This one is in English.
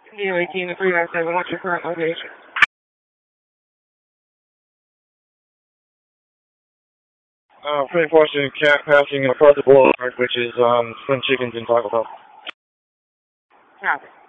D18 to 397, what's your current location? Pretty fortunate cat passing across the boulevard, which is Slim Chickens in Taco Bell. Copy.